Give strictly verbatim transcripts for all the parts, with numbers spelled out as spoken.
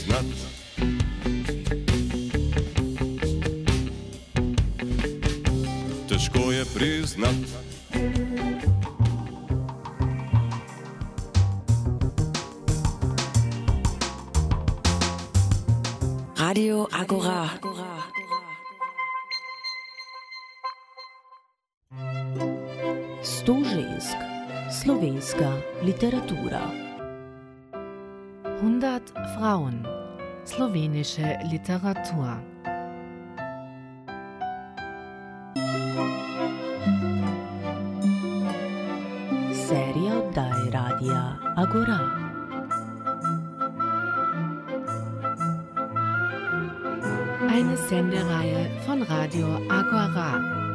признат. Težko je priznat. Radio Agora. Sto žensk, slovenska literatura. hundert Frauen, slowenische Literatur. Serija oddaj Radia Agora. Eine Sendereihe von Radio Agora.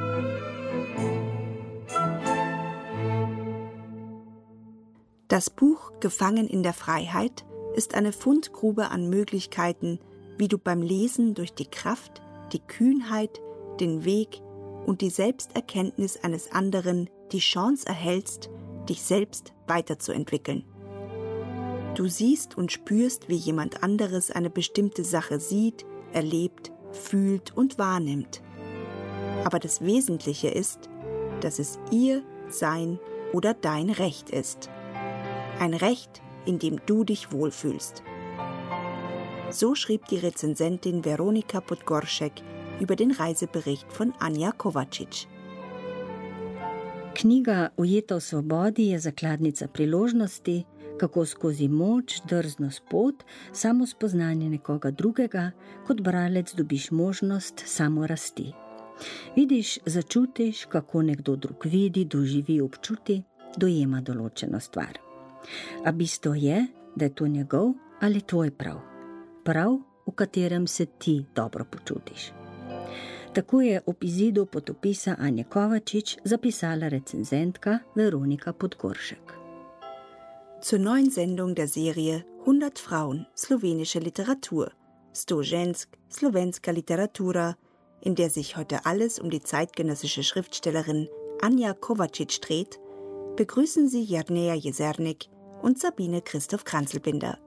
Das Buch Gefangen in der Freiheit ist eine Fundgrube an Möglichkeiten, wie du beim Lesen durch die Kraft, die Kühnheit, den Weg und die Selbsterkenntnis eines anderen die Chance erhältst, dich selbst weiterzuentwickeln. Du siehst und spürst, wie jemand anderes eine bestimmte Sache sieht, erlebt, fühlt und wahrnimmt. Aber das Wesentliche ist, dass es ihr, sein oder dein Recht ist. Ein Recht, in dem du dich wohlfühlst. So schrieb die Rezensentin Veronika Podgoršek über den Reisebericht von Anja Kovačič. Knjiga Ujeta v svobodi je zakladnica priložnosti, kako skozi moč, drznost pot, samo spoznanje nekoga drugega, kot bralec dobiš možnost samo rasti. Vidiš, začutiš, kako nekdo drug vidi, doživi, občuti, dojema določeno stvar. A bistvo je, da je to njegov ali tvoj prav. Prav, v katerem se ti dobro počutiš. Tako je ob izidu potopisa Anje Kovačič zapisala recenzentka Veronika Podgoršek. Zur neuen Sendung der Serie hundert Frauen, slowenische Literatur, Sto žensk, slovenska literatura, in der sich heute alles um die zeitgenössische Schriftstellerin Anja Kovačič dreht, begrüßen Sie Jerneja Jezernik und Sabine Christoph Kranzlbinder.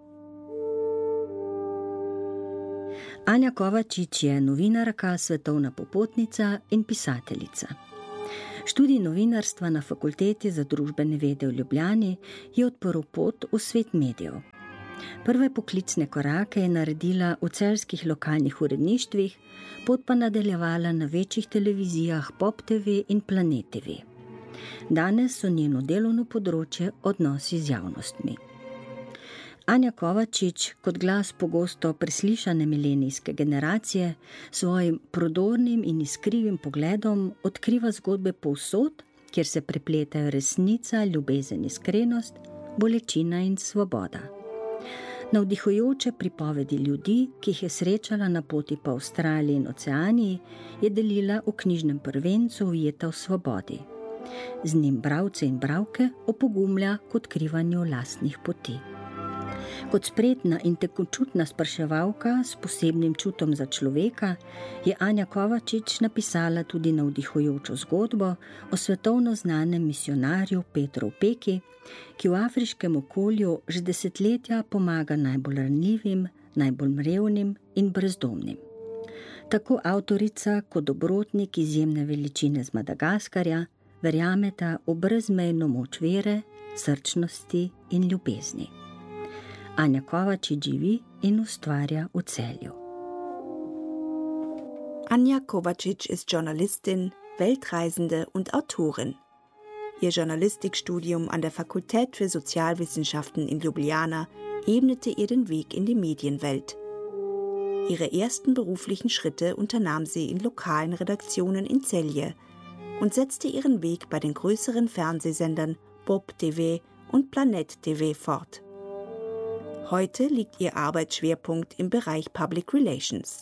Anja Kovačič je novinarka, svetovna popotnica in pisateljica. Študij novinarstva na Fakulteti za družbene vede v Ljubljani je odprl pot v svet medijev. Prve poklicne korake je naredila v celjskih lokalnih uredništvih, pot pa nadaljevala na večjih televizijah Pop T V in Planet T V. Danes so njeno delovno področje odnosi z javnostmi. Anja Kovačič, kot glas pogosto preslišane milenijske generacije, svojim prodornim in iskrivim pogledom odkriva zgodbe povsod, kjer se prepletajo resnica, ljubezen, iskrenost, bolečina in svoboda. Navdihujoče pripovedi ljudi, ki jih je srečala na poti po Avstraliji in Oceaniji, je delila v knjižnem prvencu Ujeta v svobodi. Z njim bralce in bralke opogumlja k odkrivanju lastnih poti. Kot spretna in tekočutna spraševalka s posebnim čutom za človeka je Anja Kovačič napisala tudi navdihujočo zgodbo o svetovno znanem misionarju Petru Opeki, ki v afriškem okolju že desetletja pomaga najbolj ranljivim, najbolj revnim in brezdomnim. Tako avtorica kot dobrotnik izjemne veličine z Madagaskarja verjameta v brezmejno moč vere, srčnosti in ljubezni. Anja Kovačič živi in ustvarja v Celju. Anja Kovačič ist Journalistin, Weltreisende und Autorin. Ihr Journalistikstudium an der Fakultät für Sozialwissenschaften in Ljubljana ebnete ihr den Weg in die Medienwelt. Ihre ersten beruflichen Schritte unternahm sie in lokalen Redaktionen in Celje und setzte ihren Weg bei den größeren Fernsehsendern Pop T V und Planet T V fort. Heute liegt ihr Arbeitsschwerpunkt im Bereich Public Relations.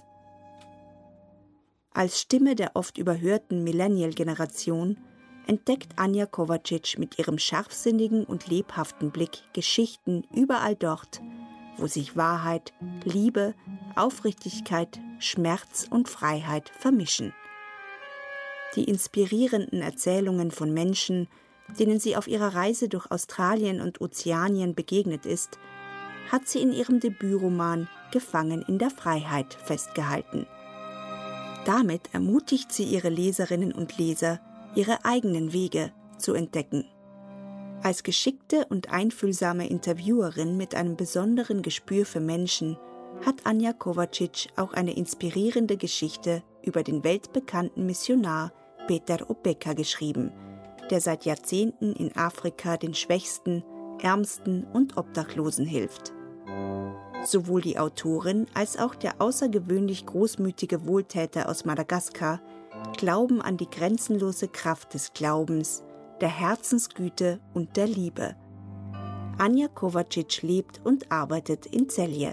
Als Stimme der oft überhörten Millennial-Generation entdeckt Anja Kovačič mit ihrem scharfsinnigen und lebhaften Blick Geschichten überall dort, wo sich Wahrheit, Liebe, Aufrichtigkeit, Schmerz und Freiheit vermischen. Die inspirierenden Erzählungen von Menschen, denen sie auf ihrer Reise durch Australien und Ozeanien begegnet ist, hat sie in ihrem Debütroman Gefangen in der Freiheit festgehalten. Damit ermutigt sie ihre Leserinnen und Leser, ihre eigenen Wege zu entdecken. Als geschickte und einfühlsame Interviewerin mit einem besonderen Gespür für Menschen hat Anja Kovačič auch eine inspirierende Geschichte über den weltbekannten Missionar Peter Opeka geschrieben, der seit Jahrzehnten in Afrika den Schwächsten, Ärmsten und Obdachlosen hilft. Sowohl die Autorin als auch der außergewöhnlich großmütige Wohltäter aus Madagaskar glauben an die grenzenlose Kraft des Glaubens, der Herzensgüte und der Liebe. Anja Kovačič lebt und arbeitet in Celje.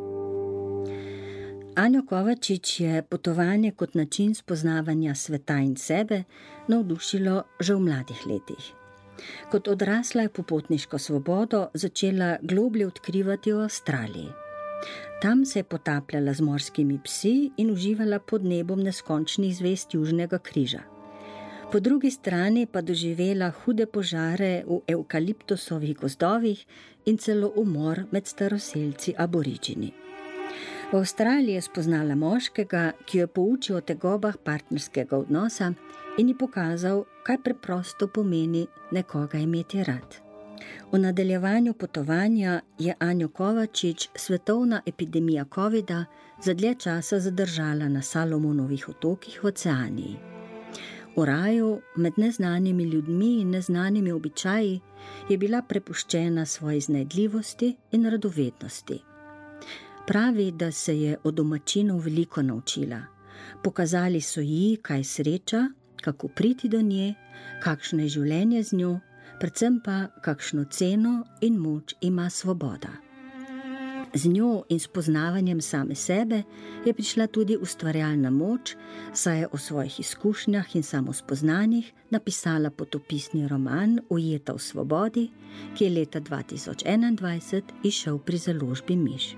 Anjo Kovačič je potovanje kot način spoznavanja sveta in sebe navdušilo že v mladih letih. Kot odrasla je popotniško svobodo začela globlje odkrivati v Avstraliji. Tam se je potapljala z morskimi psi in uživala pod nebom neskončnih zvezd Južnega križa. Po drugi strani pa doživela hude požare v evkaliptusovih gozdovih in celo umor med staroselci aboriđini. V Avstraliji je spoznala moškega, ki jo je poučil o tegobah partnerskega odnosa in ji pokazal, kaj preprosto pomeni nekoga imeti rad. V nadaljevanju potovanja je Anjo Kovačič svetovna epidemija covida za dlje časa zadržala na Salomonovih otokih v Oceaniji. V raju, med neznanimi ljudmi in neznanimi običaji, je bila prepuščena svoji iznajdljivosti in radovednosti. Pravi, da se je od domačinov veliko naučila. Pokazali so ji, kaj sreča, kako priti do nje, kakšno je življenje z njo, predvsem pa kakšno ceno in moč ima svoboda. Z njo in spoznavanjem same sebe je prišla tudi ustvarjalna moč, saj je o svojih izkušnjah in samospoznanjih napisala potopisni roman Ujeta v svobodi, ki je leta dva tisoč enaindvajset izšel pri založbi Miš.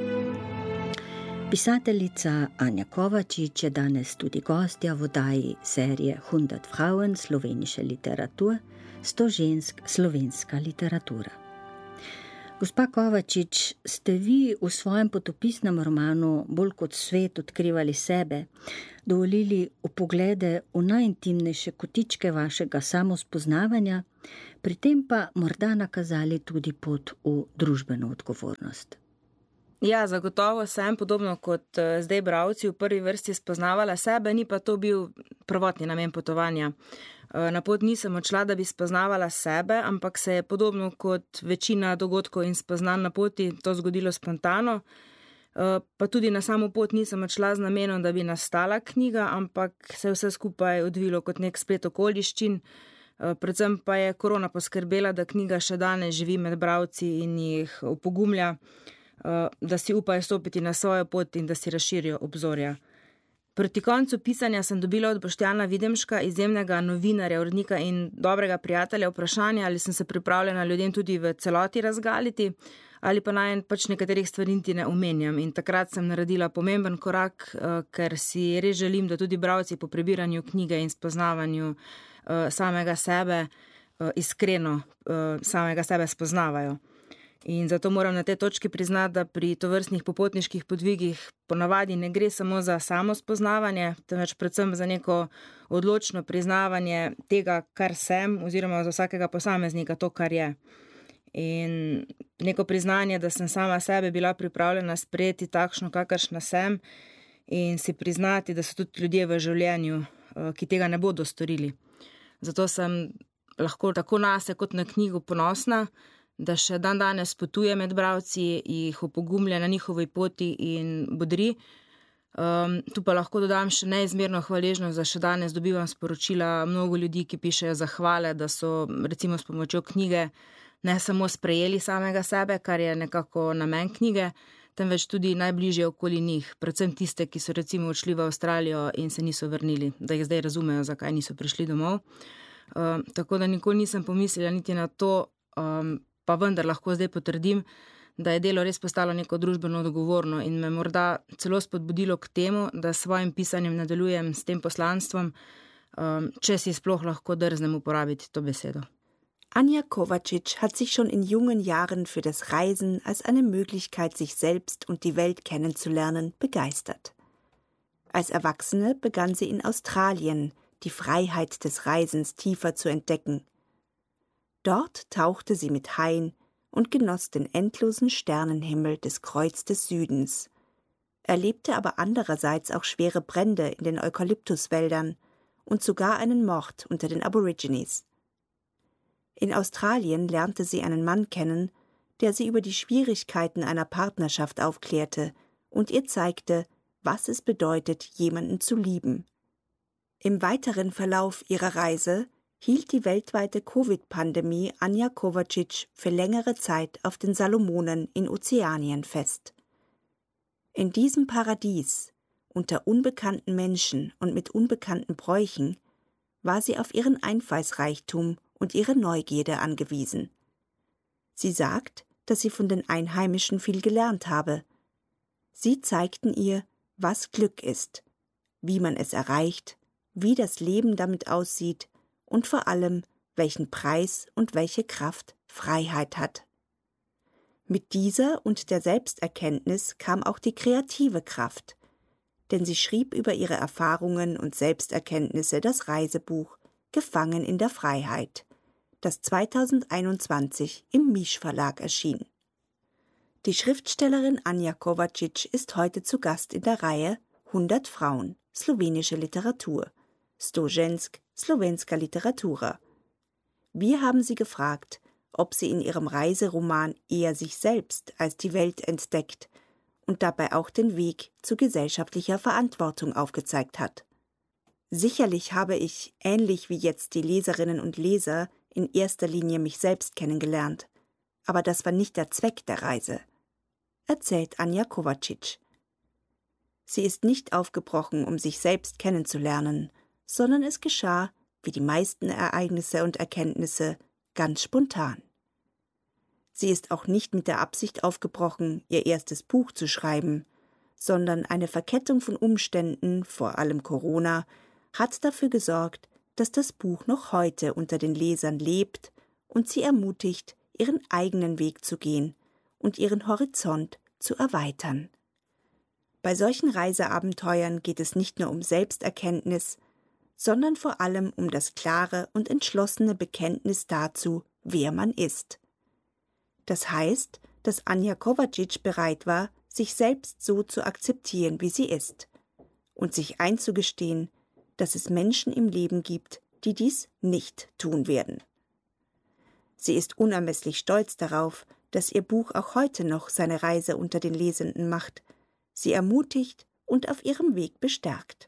Pisateljica Anja Kovačič je danes tudi gostja v oddaji serije hundert Frauen slovenische Literatur, sto žensk slovenska literatura. Gospa Kovačič, ste vi v svojem potopisnem romanu bolj kot svet odkrivali sebe, dovolili vpoglede v najintimnejše kotičke vašega samospoznavanja, pri tem pa morda nakazali tudi pot v družbeno odgovornost. Ja, zagotovo sem, podobno kot zdaj bralci, v prvi vrsti spoznavala sebe, ni pa to bil prvotni namen potovanja. Na pot nisem odšla, da bi spoznavala sebe, ampak se je podobno kot večina dogodkov in spoznanj na poti to zgodilo spontano. Pa tudi na samo pot nisem odšla z namenom, da bi nastala knjiga, ampak se je vse skupaj odvilo kot nek splet okoliščin. Predvsem pa je korona poskrbela, da knjiga še danes živi med bralci in jih opogumlja, da si upajo stopiti na svojo pot in da si razširijo obzorja. Proti koncu pisanja sem dobila od Boštjana Videmška, izjemnega novinarja, urednika in dobrega prijatelja, vprašanje, ali sem se pripravljena ljudem tudi v celoti razgaliti, ali pa naj pač nekaterih stvari niti ne omenjam. In takrat sem naredila pomemben korak, ker si res želim, da tudi bralci po prebiranju knjige in spoznavanju samega sebe iskreno samega sebe spoznavajo. In zato moram na tej točki priznati, da pri tovrstnih popotniških podvigih ponavadi ne gre samo za samo spoznavanje, temveč predvsem za neko odločno priznavanje tega, kar sem, oziroma za vsakega posameznika to, kar je. In neko priznanje, da sem sama sebe bila pripravljena sprejeti takšno, kakršna sem, in si priznati, da so tudi ljudje v življenju, ki tega ne bodo storili. Zato sem lahko tako nase kot na knjigo ponosna, da še dan danes potuje med bralci, jih opogumlja na njihovi poti in bodri. Um, tu pa lahko dodam še neizmerno hvaležnost, da še danes dobivam sporočila mnogo ljudi, ki pišejo zahvale, da so recimo s pomočjo knjige ne samo sprejeli samega sebe, kar je nekako namen knjige, temveč tudi najbližje okoli njih, predvsem tiste, ki so recimo odšli v Avstralijo in se niso vrnili, da jih zdaj razumejo, zakaj niso prišli domov. Um, tako da nikoli nisem pomislila niti na to, um, pa vendar lahko zdaj potrdim, da je delo res postalo neko družbeno odgovorno in me morda celo spodbudilo k temu, da s svojim pisanjem nadaljujem s tem poslanstvom, če si sploh lahko drznem uporabiti to besedo. Anja Kovačič hat sich schon in jungen Jahren für das Reisen als eine Möglichkeit, sich selbst und die Welt kennenzulernen, begeistert. Als Erwachsene begann sie in Australien, die Freiheit des Reisens tiefer zu entdecken. Dort tauchte sie mit Haien und genoss den endlosen Sternenhimmel des Kreuz des Südens, erlebte aber andererseits auch schwere Brände in den Eukalyptuswäldern und sogar einen Mord unter den Aborigines. In Australien lernte sie einen Mann kennen, der sie über die Schwierigkeiten einer Partnerschaft aufklärte und ihr zeigte, was es bedeutet, jemanden zu lieben. Im weiteren Verlauf ihrer Reise hielt die weltweite Covid-Pandemie Anja Kovačič für längere Zeit auf den Salomonen in Ozeanien fest. In diesem Paradies, unter unbekannten Menschen und mit unbekannten Bräuchen, war sie auf ihren Einfallsreichtum und ihre Neugierde angewiesen. Sie sagt, dass sie von den Einheimischen viel gelernt habe. Sie zeigten ihr, was Glück ist, wie man es erreicht, wie das Leben damit aussieht und vor allem, welchen Preis und welche Kraft Freiheit hat. Mit dieser und der Selbsterkenntnis kam auch die kreative Kraft, denn sie schrieb über ihre Erfahrungen und Selbsterkenntnisse das Reisebuch Gefangen in der Freiheit, das zweitausendeinundzwanzig im Misch Verlag erschien. Die Schriftstellerin Anja Kovačič ist heute zu Gast in der Reihe hundert Frauen, slowenische Literatur, sto žensk, slovenska literatura. Wir haben sie gefragt, ob sie in ihrem Reiseroman eher sich selbst als die Welt entdeckt und dabei auch den Weg zu gesellschaftlicher Verantwortung aufgezeigt hat. Sicherlich habe ich, ähnlich wie jetzt die Leserinnen und Leser, in erster Linie mich selbst kennengelernt, aber das war nicht der Zweck der Reise, erzählt Anja Kovačič. Sie ist nicht aufgebrochen, um sich selbst kennenzulernen, sondern es geschah, wie die meisten Ereignisse und Erkenntnisse, ganz spontan. Sie ist auch nicht mit der Absicht aufgebrochen, ihr erstes Buch zu schreiben, sondern eine Verkettung von Umständen, vor allem Corona, hat dafür gesorgt, dass das Buch noch heute unter den Lesern lebt und sie ermutigt, ihren eigenen Weg zu gehen und ihren Horizont zu erweitern. Bei solchen Reiseabenteuern geht es nicht nur um Selbsterkenntnis, sondern vor allem um das klare und entschlossene Bekenntnis dazu, wer man ist. Das heißt, dass Anja Kovačič bereit war, sich selbst so zu akzeptieren, wie sie ist, und sich einzugestehen, dass es Menschen im Leben gibt, die dies nicht tun werden. Sie ist unermesslich stolz darauf, dass ihr Buch auch heute noch seine Reise unter den Lesenden macht, sie ermutigt und auf ihrem Weg bestärkt.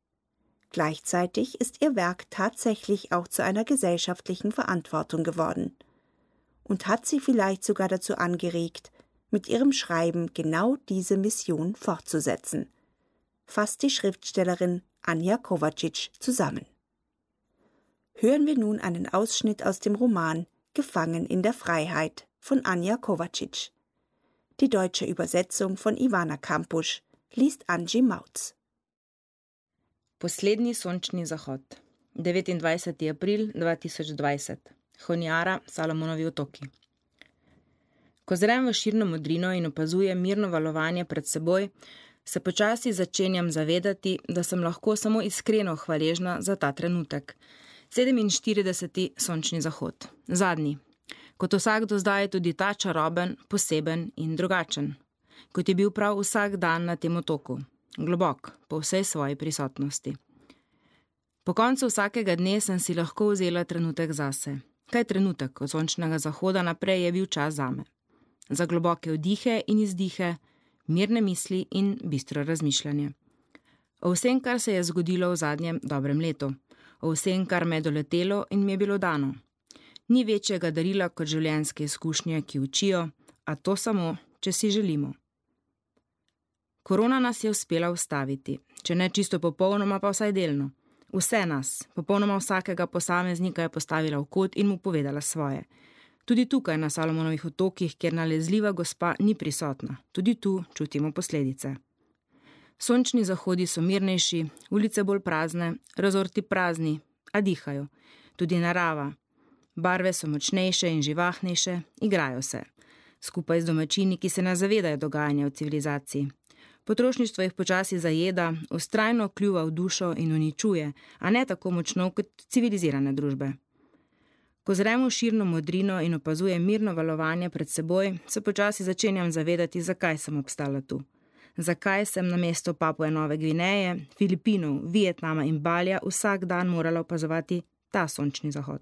Gleichzeitig ist ihr Werk tatsächlich auch zu einer gesellschaftlichen Verantwortung geworden und hat sie vielleicht sogar dazu angeregt, mit ihrem Schreiben genau diese Mission fortzusetzen, fasst die Schriftstellerin Anja Kovačič zusammen. Hören wir nun einen Ausschnitt aus dem Roman Gefangen in der Freiheit von Anja Kovačič. Die deutsche Übersetzung von Ivana Kampuš liest Angie Mautz. Poslednji sončni zahod. devetindvajseti april dva tisoč dvajset. Honiara, Salomonovi otoki. Ko zrem v širno modrino in opazujem mirno valovanje pred seboj, se počasi začenjam zavedati, da sem lahko samo iskreno hvaležna za ta trenutek. sedeminštirideseti sončni zahod. Zadnji. Kot vsak do zdaj je tudi ta čaroben, poseben in drugačen. Kot je bil prav vsak dan na tem otoku. Globok, po vsej svoji prisotnosti. Po koncu vsakega dne sem si lahko vzela trenutek zase. Kaj trenutek od sončnega zahoda naprej je bil čas zame. Za globoke vdihe in izdihe, mirne misli in bistro razmišljanje. O vsem, kar se je zgodilo v zadnjem dobrem letu. O vsem, kar me je doletelo in mi je bilo dano. Ni večjega darila kot življenjske izkušnje, ki učijo, a to samo, če si želimo. Korona nas je uspela ustaviti, če ne čisto popolnoma, pa vsaj delno. Vse nas, popolnoma vsakega posameznika je postavila v kot in mu povedala svoje. Tudi tukaj na Salomonovih otokih, kjer nalezljiva gospa ni prisotna, tudi tu čutimo posledice. Sončni zahodi so mirnejši, ulice bolj prazne, rezorti prazni, a dihajo. Tudi narava. barve so močnejše in živahnejše, igrajo se. Skupaj z domačini, ki se ne zavedajo dogajanja v civilizaciji. Potrošništvo jih počasi zajeda, vztrajno kljuva v dušo in uničuje, a ne tako močno kot civilizirane družbe. Ko zrem v širno modrino in opazujem mirno valovanje pred seboj, se počasi začenjam zavedati, zakaj sem obstala tu. Zakaj sem na mesto Papue Nove Gvineje, Filipinov, Vietnama in Balija vsak dan morala opazovati ta sončni zahod.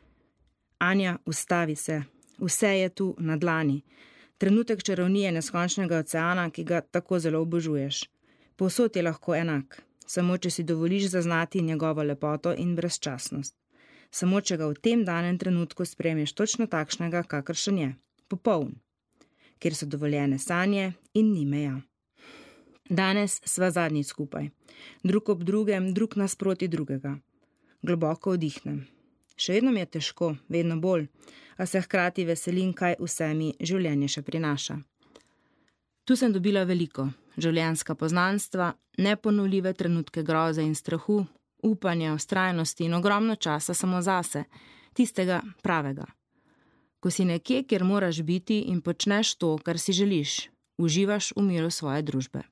Anja, ustavi se. Vse je tu na dlani. Trenutek čarovnije neskončnega oceana, ki ga tako zelo obožuješ. Povsod je lahko enak, samo če si dovoliš zaznati njegovo lepoto in brezčasnost. Samo če ga v tem danem trenutku sprejmeš točno takšnega, kakršen je. Popoln. Kjer so dovoljene sanje in ni meja. Danes sva zadnjič skupaj. Drug ob drugem, drug nasproti drugega. Globoko vdihnem. Še vedno mi je težko, vedno bolj, a se hkrati veselim, kaj vse mi življenje še prinaša. Tu sem dobila veliko, življenjska poznanstva, neponovljive trenutke groze in strahu, upanja, vztrajnosti in ogromno časa samo zase, tistega pravega. Ko si nekje, kjer moraš biti in počneš to, kar si želiš, uživaš v miru svoje družbe.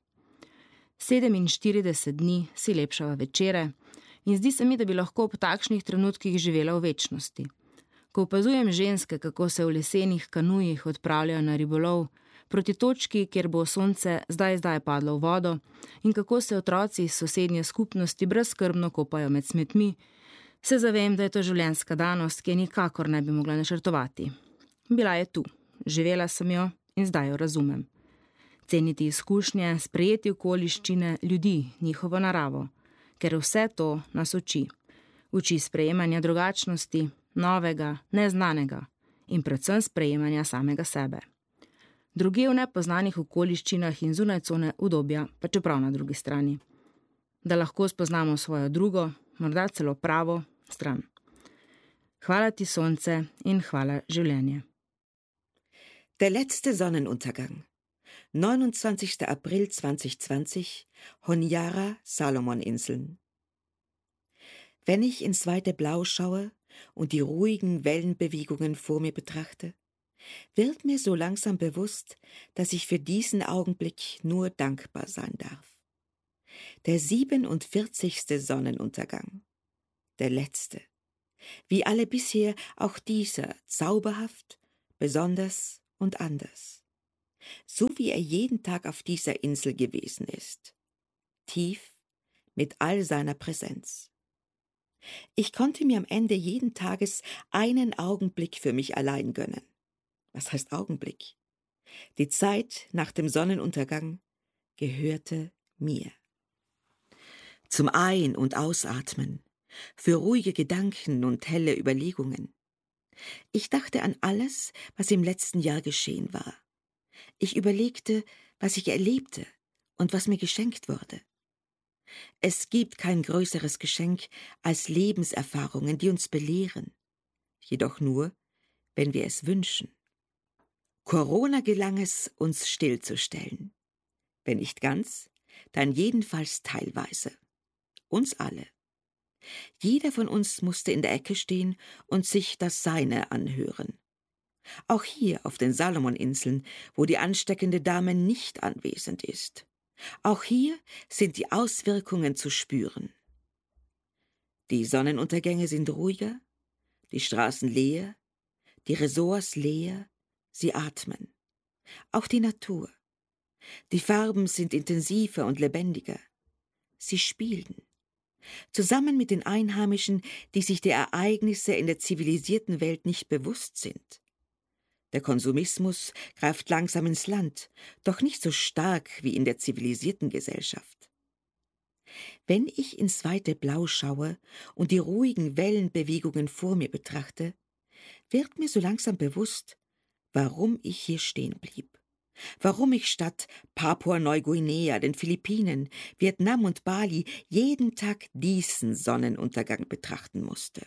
sedeminštirideset dni si lepšava večere in zdi se mi, da bi lahko ob takšnih trenutkih živela v večnosti. Ko opazujem ženske, kako se v lesenih kanujih odpravljajo na ribolov, proti točki, kjer bo sonce zdaj zdaj padlo v vodo, in kako se otroci iz sosednje skupnosti brezskrbno kopajo med smetmi, se zavem, da je to življenjska danost, ki je nikakor ne bi mogla načrtovati. Bila je tu, živela sem jo in zdaj jo razumem. Ceniti izkušnje, sprejeti okoliščine, ljudi, njihovo naravo, ker vse to nas uči. Uči sprejemanja drugačnosti, novega, neznanega in predvsem sprejemanja samega sebe. Druge v nepoznanih okoliščinah in zunaj cone udobja, pa čeprav na drugi strani. Da lahko spoznamo svojo drugo, morda celo pravo stran. Hvala ti, sonce, in hvala življenje. Der letzte Sonnenuntergang. neunundzwanzigster April zweitausendzwanzig, Honiara, Salomoninseln. Wenn ich ins weite Blau schaue und die ruhigen Wellenbewegungen vor mir betrachte, wird mir so langsam bewusst, dass ich für diesen Augenblick nur dankbar sein darf. Der siebenundvierzigste Sonnenuntergang. Der letzte. Wie alle bisher auch dieser zauberhaft, besonders und anders. So wie er jeden Tag auf dieser Insel gewesen ist. Tief, mit all seiner Präsenz. Ich konnte mir am Ende jeden Tages einen Augenblick für mich allein gönnen. Was heißt Augenblick? Die Zeit nach dem Sonnenuntergang gehörte mir. Zum Ein- und Ausatmen, für ruhige Gedanken und helle Überlegungen. Ich dachte an alles, was im letzten Jahr geschehen war. Ich überlegte, was ich erlebte und was mir geschenkt wurde. Es gibt kein größeres Geschenk als Lebenserfahrungen, die uns belehren. Jedoch nur, wenn wir es wünschen. Corona gelang es, uns stillzustellen. Wenn nicht ganz, dann jedenfalls teilweise. Uns alle. Jeder von uns musste in der Ecke stehen und sich das Seine anhören. Auch hier auf den Salomoninseln, wo die ansteckende Dame nicht anwesend ist. Auch hier sind die Auswirkungen zu spüren. Die Sonnenuntergänge sind ruhiger, die Straßen leer, die Ressorts leer, sie atmen. Auch die Natur. Die Farben sind intensiver und lebendiger. Sie spielen. Zusammen mit den Einheimischen, die sich der Ereignisse in der zivilisierten Welt nicht bewusst sind. Der Konsumismus greift langsam ins Land, doch nicht so stark wie in der zivilisierten Gesellschaft. Wenn ich ins weite Blau schaue und die ruhigen Wellenbewegungen vor mir betrachte, wird mir so langsam bewusst, warum ich hier stehen blieb. Warum ich statt Papua-Neuguinea, den Philippinen, Vietnam und Bali jeden Tag diesen Sonnenuntergang betrachten musste.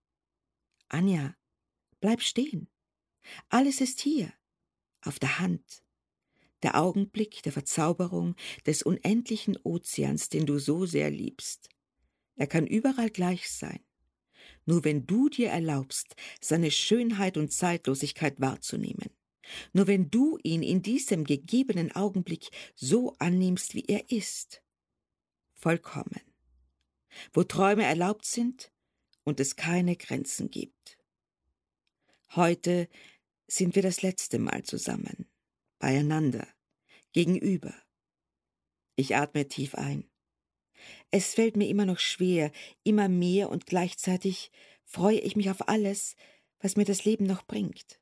Anja, bleib stehen. Alles ist hier, auf der Hand. Der Augenblick der Verzauberung des unendlichen Ozeans, den du so sehr liebst. Er kann überall gleich sein. Nur wenn du dir erlaubst, seine Schönheit und Zeitlosigkeit wahrzunehmen. Nur wenn du ihn in diesem gegebenen Augenblick so annimmst, wie er ist. Vollkommen. Wo Träume erlaubt sind und es keine Grenzen gibt. Heute sind wir das letzte Mal zusammen, beieinander, gegenüber. Ich atme tief ein. Es fällt mir immer noch schwer, immer mehr und gleichzeitig freue ich mich auf alles, was mir das Leben noch bringt.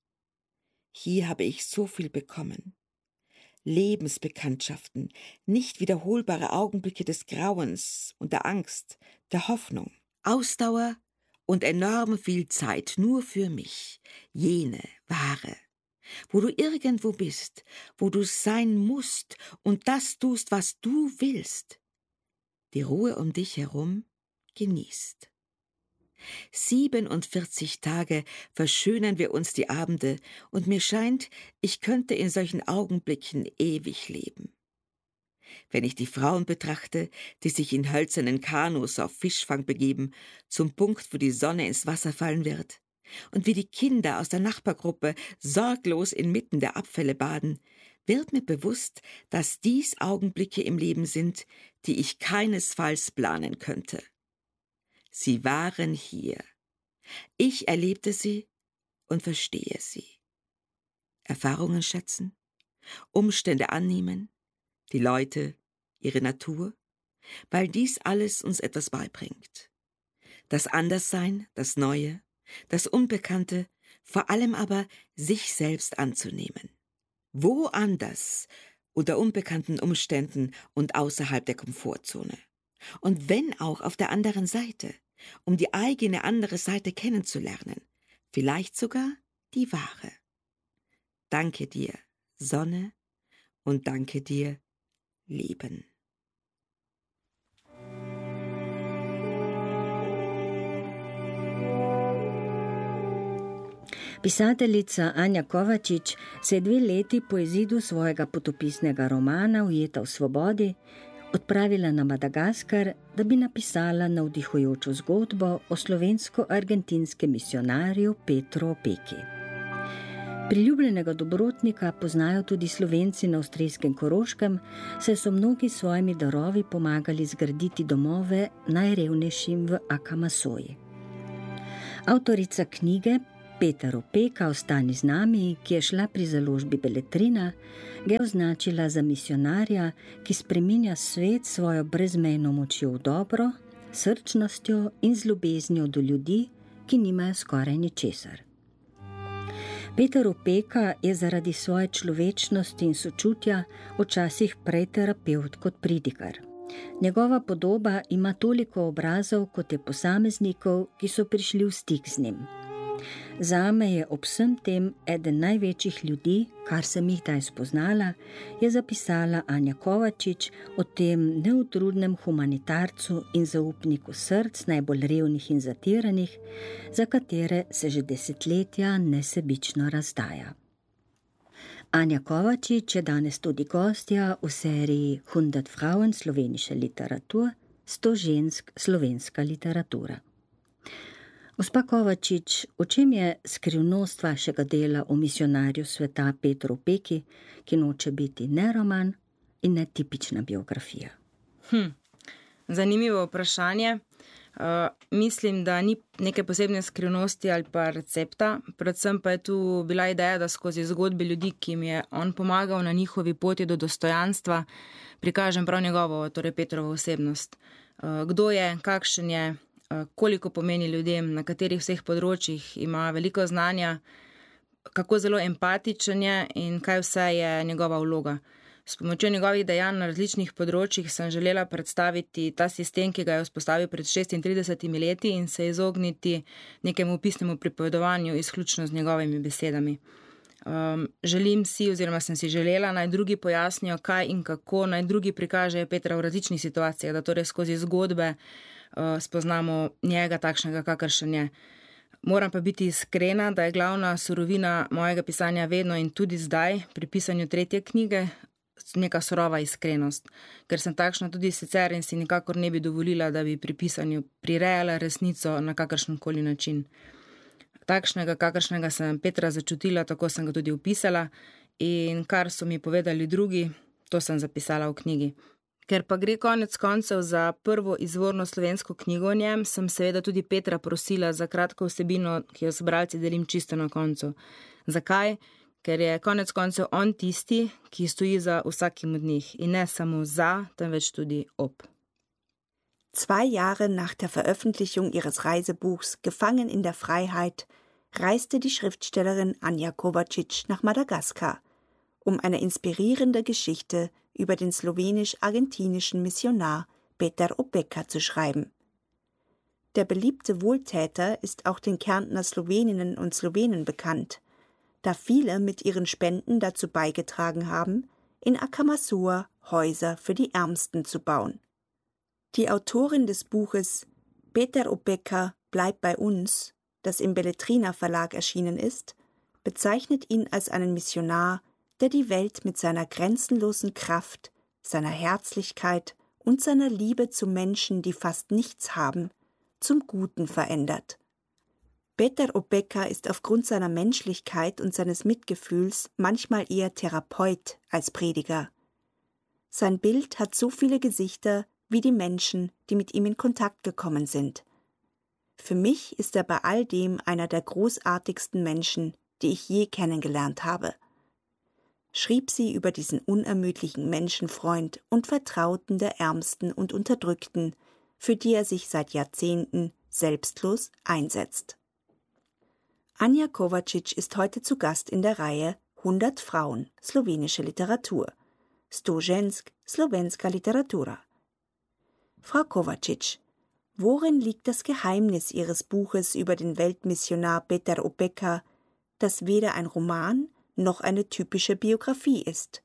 Hier habe ich so viel bekommen. Lebensbekanntschaften, nicht wiederholbare Augenblicke des Grauens und der Angst, der Hoffnung, Ausdauer und enorm viel Zeit nur für mich, jene wahre, wo du irgendwo bist, wo du sein musst und das tust, was du willst. Die Ruhe um dich herum genießt. siebenundvierzig Tage verschönern wir uns die Abende, und mir scheint, ich könnte in solchen Augenblicken ewig leben. Wenn ich die Frauen betrachte, die sich in hölzernen Kanus auf Fischfang begeben, zum Punkt, wo die Sonne ins Wasser fallen wird, und wie die Kinder aus der Nachbargruppe sorglos inmitten der Abfälle baden, wird mir bewusst, dass dies Augenblicke im Leben sind, die ich keinesfalls planen könnte. Sie waren hier. Ich erlebte sie und verstehe sie. Erfahrungen schätzen, Umstände annehmen, die Leute, ihre Natur, weil dies alles uns etwas beibringt. Das Anderssein, das Neue, das Unbekannte, vor allem aber sich selbst anzunehmen. Woanders, unter unbekannten Umständen und außerhalb der Komfortzone. Und wenn auch auf der anderen Seite, um die eigene andere Seite kennenzulernen, vielleicht sogar die wahre. Danke dir, Sonne, und danke dir, Leben. Pisateljica Anja Kovačič se je dve leti po izidu svojega potopisnega romana Ujeta v svobodi odpravila na Madagaskar, da bi napisala navdihujočo zgodbo o slovensko-argentinskem misionarju Petru Opeki. Priljubljenega dobrotnika poznajo tudi Slovenci na avstrijskem Koroškem, saj so mnogi s svojimi darovi pomagali zgraditi domove najrevnejšim v Akamasoji. Avtorica knjige Peter Opeka Ostani z nami, ki je šla pri založbi Beletrina, ga je označila za misionarja, ki spreminja svet svojo brezmejno močjo v dobro, srčnostjo in z ljubeznijo do ljudi, ki nimajo skoraj ničesar. Peter Opeka je zaradi svoje človečnosti in sočutja včasih prej terapevt kot pridigar. Njegova podoba ima toliko obrazov, kot je posameznikov, ki so prišli v stik z njim. Zame je ob vsem tem eden največjih ljudi, kar sem jih daj spoznala, je zapisala Anja Kovačič o tem neutrudnem humanitarcu in zaupniku src najbolj revnih in zatiranih, za katere se že desetletja nesebično razdaja. Anja Kovačič je danes tudi gostja v seriji hundert Frauen slovenische Literatur, sto žensk slovenska literatura. Gospa Kovačič, v čem je skrivnost vašega dela o misionarju sveta Petru Opeki, ki noče biti ne roman in ne tipična biografija? Hm, zanimivo vprašanje. Uh, mislim, da ni neke posebne skrivnosti ali pa recepta, predvsem pa je tu bila ideja, da skozi zgodbe ljudi, ki jim je on pomagal na njihovi poti do dostojanstva, prikažem prav njegovo, torej Petrovo osebnost. Uh, kdo je, kakšen je, koliko pomeni ljudem, na katerih vseh področjih ima veliko znanja, kako zelo empatičen je in kaj vse je njegova vloga. S pomočjo njegovih dejanj na različnih področjih sem želela predstaviti ta sistem, ki ga je vzpostavil pred šestintridesetimi leti in se izogniti nekemu pisnemu pripovedovanju izključno z njegovimi besedami. Um, želim si oziroma sem si želela, naj drugi pojasnijo, kaj in kako naj drugi prikažejo Petra v različnih situacijah, da torej skozi zgodbe spoznamo njega takšnega, kakršen je. Moram pa biti iskrena, da je glavna surovina mojega pisanja vedno in tudi zdaj pri pisanju tretje knjige neka surova iskrenost, ker sem takšna tudi sicer in si nikakor ne bi dovolila, da bi pri pisanju prirejala resnico na kakršenkoli način. Takšnega, kakršnega sem Petra začutila, tako sem ga tudi opisala in kar so mi povedali drugi, to sem zapisala v knjigi. Ker pa gre konec koncev za prvo izvorno slovensko knjigo o njem, sem seveda tudi Petra prosila za kratko vsebino, ki jo s bralci delim čisto na koncu. Zakaj? Ker je konec koncev on tisti, ki stoji za vsakim od njih in ne samo za, temveč tudi ob. Zwei Jahre nach der Veröffentlichung ihres Reisebuchs Gefangen in der Freiheit reiste die Schriftstellerin Anja Kovačič nach Madagaskar, um eine inspirierende Geschichte über den slowenisch-argentinischen Missionar Petar Opeka zu schreiben. Der beliebte Wohltäter ist auch den Kärntner Sloweninnen und Slowenen bekannt, da viele mit ihren Spenden dazu beigetragen haben, in Akamasua Häuser für die Ärmsten zu bauen. Die Autorin des Buches Petar Opeka, bleib bei uns, das im Beletrina Verlag erschienen ist, bezeichnet ihn als einen Missionar, der die Welt mit seiner grenzenlosen Kraft, seiner Herzlichkeit und seiner Liebe zu Menschen, die fast nichts haben, zum Guten verändert. Petar Opeka ist aufgrund seiner Menschlichkeit und seines Mitgefühls manchmal eher Therapeut als Prediger. Sein Bild hat so viele Gesichter wie die Menschen, die mit ihm in Kontakt gekommen sind. Für mich ist er bei all dem einer der großartigsten Menschen, die ich je kennengelernt habe, schrieb sie über diesen unermüdlichen Menschenfreund und Vertrauten der Ärmsten und Unterdrückten, für die er sich seit Jahrzehnten selbstlos einsetzt. Anja Kovačič ist heute zu Gast in der Reihe hundert Frauen, slowenische Literatur, sto žensk, slovenska literatura. Frau Kovačič, worin liegt das Geheimnis Ihres Buches über den Weltmissionar Petar Opeka, das weder ein Roman noch eine typische Biografie ist?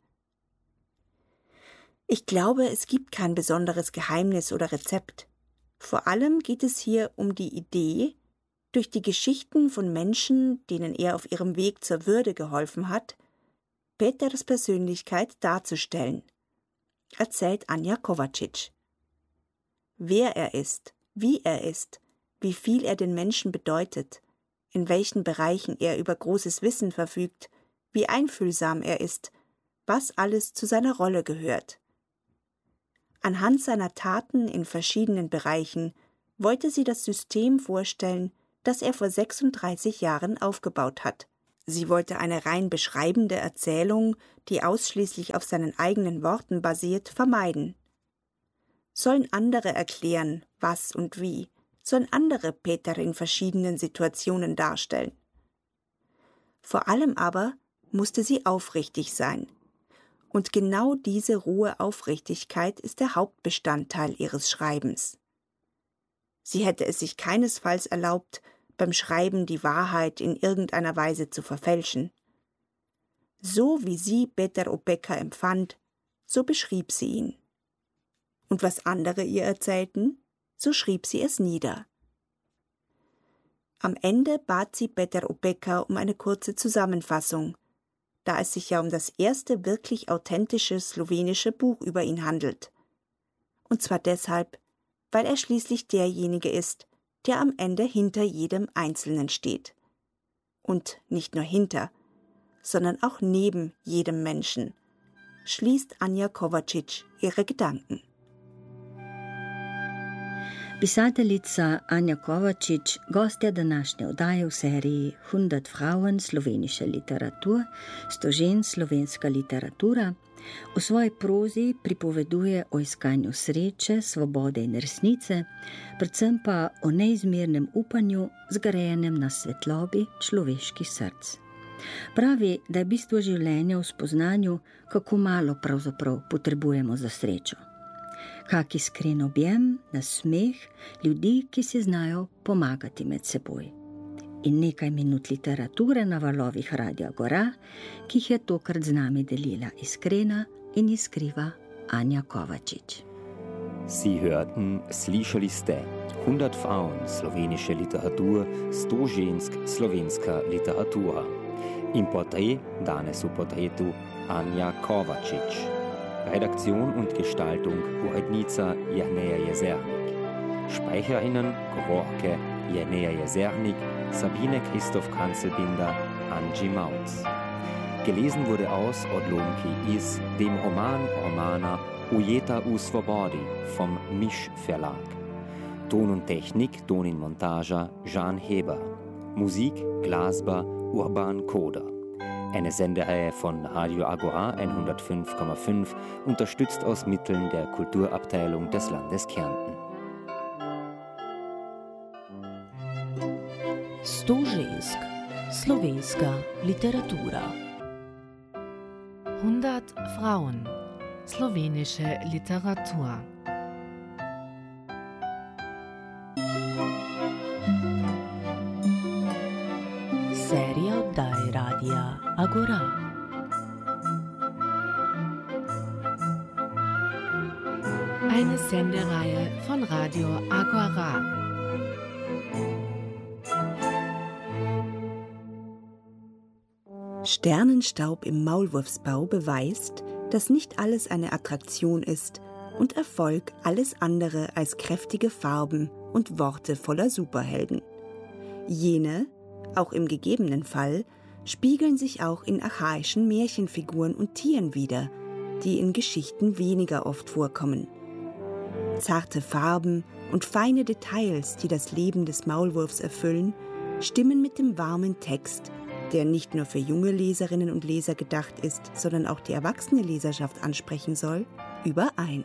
Ich glaube, es gibt kein besonderes Geheimnis oder Rezept. Vor allem geht es hier um die Idee, durch die Geschichten von Menschen, denen er auf ihrem Weg zur Würde geholfen hat, Petars Persönlichkeit darzustellen, erzählt Anja Kovačič. Wer er ist, wie er ist, wie viel er den Menschen bedeutet, in welchen Bereichen er über großes Wissen verfügt, wie einfühlsam er ist, was alles zu seiner Rolle gehört. Anhand seiner Taten in verschiedenen Bereichen wollte sie das System vorstellen, das er vor sechsunddreißig Jahren aufgebaut hat. Sie wollte eine rein beschreibende Erzählung, die ausschließlich auf seinen eigenen Worten basiert, vermeiden. Sollen andere erklären, was und wie, sollen andere Petar in verschiedenen Situationen darstellen. Vor allem aber musste sie aufrichtig sein. Und genau diese rohe Aufrichtigkeit ist der Hauptbestandteil ihres Schreibens. Sie hätte es sich keinesfalls erlaubt, beim Schreiben die Wahrheit in irgendeiner Weise zu verfälschen. So wie sie Petar Opeka empfand, so beschrieb sie ihn. Und was andere ihr erzählten, so schrieb sie es nieder. Am Ende bat sie Petar Opeka um eine kurze Zusammenfassung, da es sich ja um das erste wirklich authentische slowenische Buch über ihn handelt. Und zwar deshalb, weil er schließlich derjenige ist, der am Ende hinter jedem Einzelnen steht. Und nicht nur hinter, sondern auch neben jedem Menschen, schließt Anja Kovačič ihre Gedanken. Pisateljica Anja Kovačič, gostja današnje oddaje v seriji hundert Frauen slowenische Literatur, sto žensk slovenska literatura, v svoji prozi pripoveduje o iskanju sreče, svobode in resnice, predvsem pa o neizmernem upanju, zgrajenem na svetlobi človeških src. Pravi, da je bistvo življenja v spoznanju, kako malo pravzaprav potrebujemo za srečo. Kak iskren objem, nasmeh ljudi, ki si znajo pomagati med seboj. In nekaj minut literature na valovih Radia Agora, ki jih je tokrat z nami delila iskrena in iskriva Anja Kovačič. Sie hörten, slišali ste hundert Frauen slowenische Literatur, sto žensk slovenska literatura. In portret danes v portretu Anja Kovačič. Redaktion und Gestaltung Urednica Jerneja Jezernik. SprecherInnen Geworke Jerneja Jezernik, Sabine Christoph Kanzelbinder, Angie Mautz. Gelesen wurde aus Odlomki iz dem Roman Romana Ujeta u Svobodi vom Misch Verlag. Ton und Technik, Ton in Montage Jan Heber. Musik, Glasba, Urban Koda. Eine Sendereihe von Radio Agora hundertfünf Komma fünf, unterstützt aus Mitteln der Kulturabteilung des Landes Kärnten. Stožensk, slovenska literatura. hundert Frauen, slowenische Literatur. Serija oddaj Radia Agora. Eine Sendereihe von Radio Agora. Sternenstaub im Maulwurfsbau beweist, dass nicht alles eine Attraktion ist und Erfolg alles andere als kräftige Farben und Worte voller Superhelden. Jene, auch im gegebenen Fall, spiegeln sich auch in archaischen Märchenfiguren und Tieren wider, die in Geschichten weniger oft vorkommen. Zarte Farben und feine Details, die das Leben des Maulwurfs erfüllen, stimmen mit dem warmen Text, der nicht nur für junge Leserinnen und Leser gedacht ist, sondern auch die erwachsene Leserschaft ansprechen soll, überein.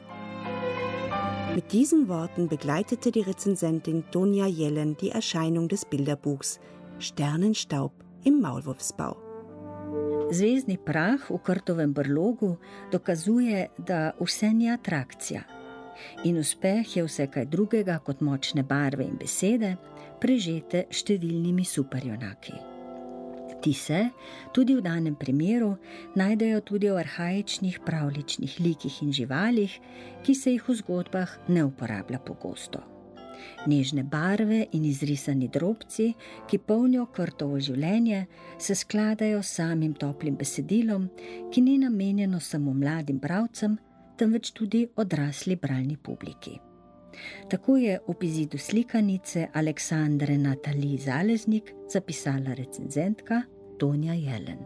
Mit diesen Worten begleitete die Rezensentin Donja Jelen die Erscheinung des Bilderbuchs Sternenstaub im Maulwurfsbau. Zvezdni prah v krtovem brlogu dokazuje, da vse ni atrakcija. In uspeh je vse kaj drugega kot močne barve in besede, prežete številnimi superjunaki. Ti se, tudi v danem primeru, najdejo tudi v arhaičnih pravličnih likih in živalih, ki se jih v zgodbah ne uporablja pogosto. Nežne barve in izrisani drobci, ki polnijo krtovo življenje, se skladajo s samim toplim besedilom, ki ni namenjeno samo mladim bralcem, temveč tudi odrasli bralni publiki. Tako je ob izidu slikanice Aleksandre Nathalie Zalesnik zapisala rezenzentka Donja Jelen.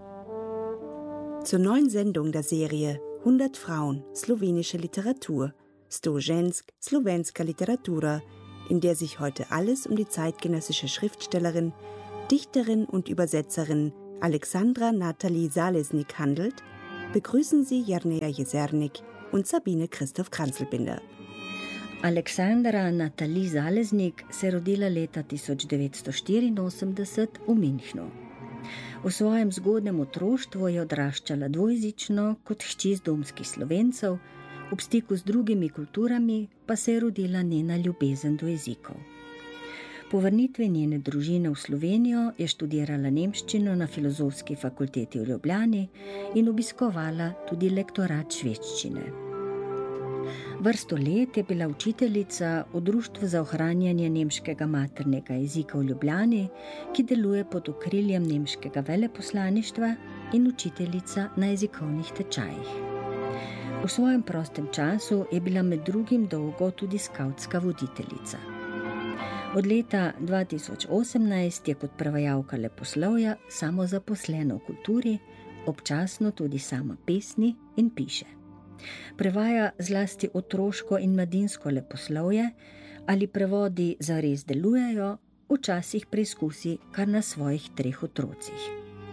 Zur neuen Sendung der Serie hundert Frauen, slowenische Literatur, Stožensk, slovenska literatura, in der sich heute alles um die zeitgenössische Schriftstellerin, Dichterin und Übersetzerin Aleksandra Nathalie Zalesnik handelt, begrüßen Sie Jerneja Jezernik und Sabine Christoph Kanzelbinder. Aleksandra Nathalie Zalesnik se je rodila leta tisoč devetsto štiriinosemdeset v Münchnu. V svojem zgodnem otroštvu je odraščala dvojezično kot hči zdomskih Slovencev, ob stiku z drugimi kulturami pa se je rodila njena ljubezen do jezikov. Po vrnitvi njene družine v Slovenijo je študirala nemščino na Filozofski fakulteti v Ljubljani in obiskovala tudi lektorat švedščine. Vrsto let je bila učiteljica v Društvu za ohranjanje nemškega maternega jezika v Ljubljani, ki deluje pod okriljem nemškega veleposlaništva, in učiteljica na jezikovnih tečajih. V svojem prostem času je bila med drugim dolgo tudi skavtska voditeljica. Od leta dva tisoč osemnajst je kot prevajalka leposlovja samozaposlena v kulturi, občasno tudi sama pesni in piše. Prevaja zlasti otroško in mladinsko leposlovje, ali prevodi zares delujejo, včasih preizkusi kar na svojih treh otrocih.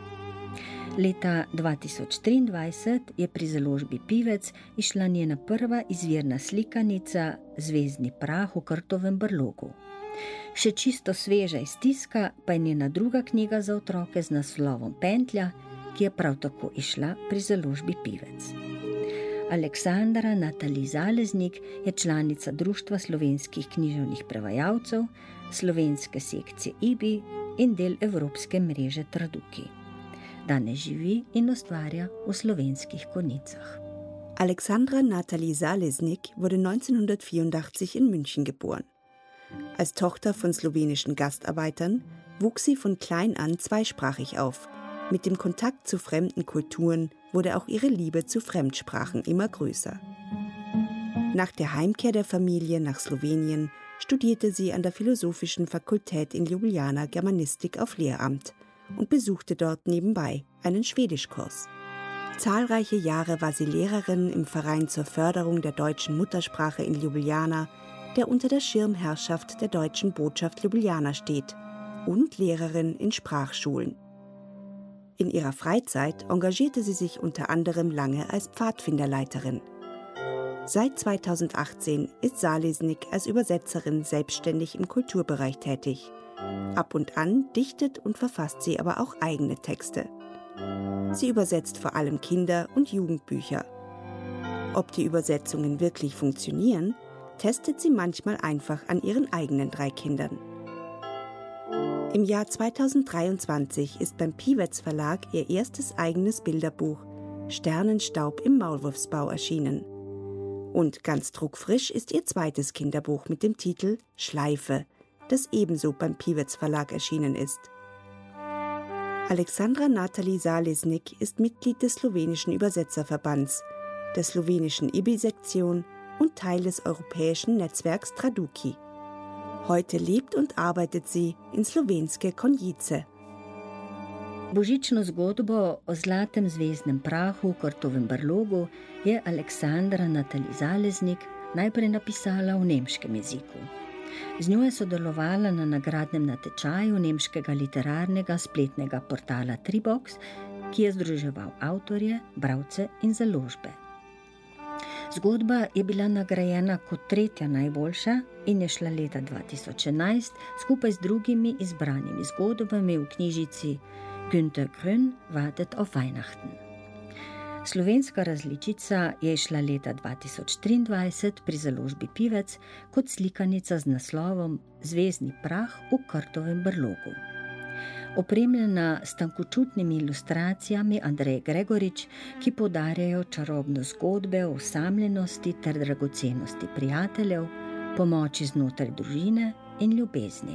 Leta dva tisoč triindvajset je pri založbi Pivec izšla njena prva izvirna slikanica Zvezdni prah v krtovem brlogu. Še čisto sveža iz tiska pa je njena druga knjiga za otroke z naslovom Pentlja, ki je prav tako izšla pri založbi Pivec. Aleksandra Nathalie Zalesnik je članica Društva slovenskih književnih prevajalcev, slovenske sekcije I B I in del Evropske mreže Traduki. Danes živi in ustvarja v slovenskih Konjicah. Aleksandra Nathalie Zalesnik wurde neunzehnhundertvierundachtzig in München geboren. Als Tochter von slowenischen Gastarbeitern wuchs sie von klein an zweisprachig auf, mit dem Kontakt zu fremden Kulturen wurde auch ihre Liebe zu Fremdsprachen immer größer. Nach der Heimkehr der Familie nach Slowenien studierte sie an der Philosophischen Fakultät in Ljubljana Germanistik auf Lehramt und besuchte dort nebenbei einen Schwedischkurs. Zahlreiche Jahre war sie Lehrerin im Verein zur Förderung der deutschen Muttersprache in Ljubljana, der unter der Schirmherrschaft der Deutschen Botschaft Ljubljana steht, und Lehrerin in Sprachschulen. In ihrer Freizeit engagierte sie sich unter anderem lange als Pfadfinderleiterin. Seit zweitausendachtzehn ist Zalesnik als Übersetzerin selbstständig im Kulturbereich tätig. Ab und an dichtet und verfasst sie aber auch eigene Texte. Sie übersetzt vor allem Kinder- und Jugendbücher. Ob die Übersetzungen wirklich funktionieren, testet sie manchmal einfach an ihren eigenen drei Kindern. Im Jahr zweitausenddreiundzwanzig ist beim Piwetz Verlag ihr erstes eigenes Bilderbuch Sternenstaub im Maulwurfsbau erschienen. Und ganz druckfrisch ist ihr zweites Kinderbuch mit dem Titel Schleife, das ebenso beim Piwetz Verlag erschienen ist. Alexandra Nathalie Zalesnik ist Mitglied des slowenischen Übersetzerverbands, der slowenischen I B I-Sektion und Teil des europäischen Netzwerks Traduki. Heute lebt und arbeitet sie in Slovenske Konjice. Božično zgodbo o zlatem zvezdnem prahu v Krtovem brlogu je Aleksandra Nathalie Zalesnik najprej napisala v nemškem jeziku. Z njo je sodelovala na nagradnem natečaju nemškega literarnega spletnega portala Tribox, ki je združeval avtorje, bralce in založbe. Zgodba je bila nagrajena kot tretja najboljša in je šla leta dva tisoč enajst skupaj z drugimi izbranimi zgodbami v knjižici Günter Grün wartet auf Weihnachten. Slovenska različica je šla leta dva tisoč triindvajset pri založbi Pivec kot slikanica z naslovom Zvezdni prah v Krtovem brlogu. Opremljena s tankočutnimi ilustracijami Andrej Gregorič, ki poudarjajo čarobno zgodbe o osamljenosti ter dragocenosti prijateljev, pomoči znotraj družine in ljubezni.